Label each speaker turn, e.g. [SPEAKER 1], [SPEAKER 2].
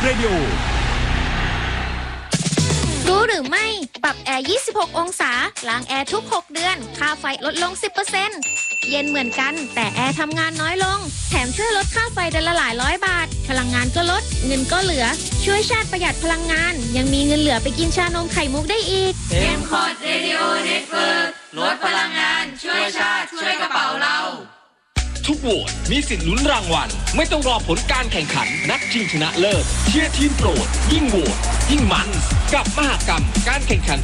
[SPEAKER 1] Radio
[SPEAKER 2] รู้หรือไม่ปรับแอร์ 26 องศาล้างแอร์ทุก 6 เดือนค่าไฟลดลง 10% เย็นเหมือนกันแต่แอร์ทำงานน้อยลงแถมช่วยลดค่าไฟเดือนละหลายร้อยบาทพลังงานก็ลดเงินก็เหลือช่วยชาติประหยัดพลังงานยังมีเงินเหลือไปกินชานมไข่มุกได้อีก
[SPEAKER 3] M-Cot Radio Network ลดพลังงานช่วยชาติช่วยกระเป๋าเรา
[SPEAKER 1] ทุกโหวตมีสิทธิ์ลุ้นรางวัลไม่ต้องรอผลการแข่งขันนัดชิงชนะเลิศเชียร์ทีมโปรดยิ่งโหวตยิ่งมันกับมหกรรมการแข่งขัน